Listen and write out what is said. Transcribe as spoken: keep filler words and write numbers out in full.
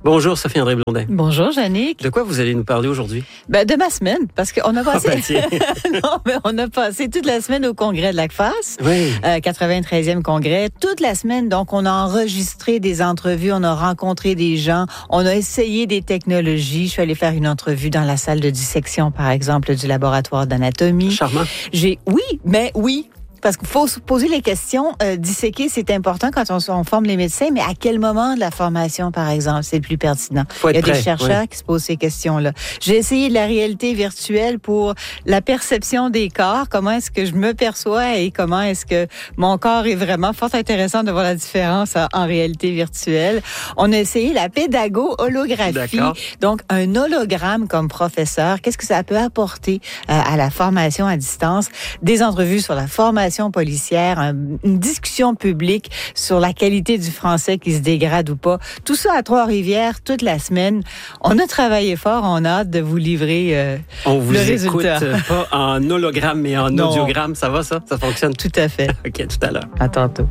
Bonjour Sophie André Blondin. Bonjour Jannick. De quoi vous allez nous parler aujourd'hui? Ben, de ma semaine, parce qu'on a passé... Ah, ben, non, mais on a passé toute la semaine au congrès de l'A C F A S, oui. euh, quatre-vingt-treizième congrès, toute la semaine. Donc, on a enregistré des entrevues, on a rencontré des gens, on a essayé des technologies. Je suis allée faire une entrevue dans la salle de dissection, par exemple, du laboratoire d'anatomie. Charmant. J'ai, oui, mais oui. Parce qu'il faut se poser les questions. Euh, disséquer, c'est important quand on, on forme les médecins, mais à quel moment de la formation, par exemple, c'est le plus pertinent? Faut être Il y a prêt, des chercheurs oui. qui se posent ces questions-là. J'ai essayé de la réalité virtuelle pour la perception des corps. Comment est-ce que je me perçois et comment est-ce que mon corps est vraiment fort intéressant de voir la différence en réalité virtuelle. On a essayé la pédago-holographie. D'accord. Donc, un hologramme comme professeur. Qu'est-ce que ça peut apporter euh, à la formation à distance? Des entrevues sur la formation policière, une discussion publique sur la qualité du français qui se dégrade ou pas. Tout ça à Trois-Rivières, toute la semaine. On a travaillé fort, on a hâte de vous livrer euh, On vous le écoute résultat. pas en hologramme, mais en Non. audiogramme. Ça va, ça? Ça fonctionne? Tout à fait. OK, tout à l'heure. À tantôt.